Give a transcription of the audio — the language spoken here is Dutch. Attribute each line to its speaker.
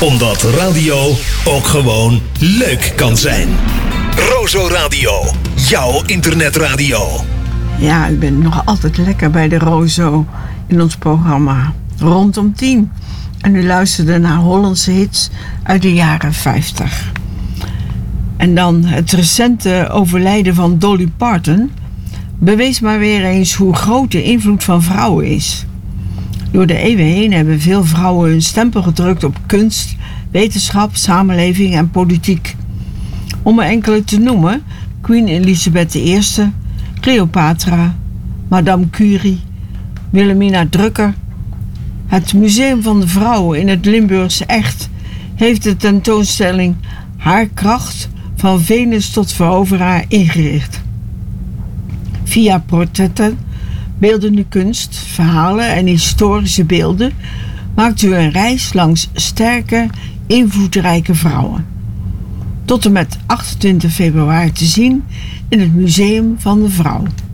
Speaker 1: Omdat radio ook gewoon leuk kan zijn. Rozo Radio, jouw internetradio.
Speaker 2: Ja, ik ben nog altijd lekker bij de Rozo in ons programma Rondom 10. En u luisterde naar Hollandse hits uit de jaren 50. En dan het recente overlijden van Dolly Parton bewees maar weer eens hoe groot de invloed van vrouwen is. Door de eeuwen heen hebben veel vrouwen hun stempel gedrukt op kunst, wetenschap, samenleving en politiek. Om er enkele te noemen: Queen Elizabeth I, Cleopatra, Madame Curie, Wilhelmina Drucker. Het Museum van de Vrouw in het Limburgse Echt heeft de tentoonstelling Haar kracht van Venus tot veroveraar ingericht. Via portretten, beeldende kunst, verhalen en historische beelden maakt u een reis langs sterke, invloedrijke vrouwen. Tot en met 28 februari te zien in het Museum van de Vrouw.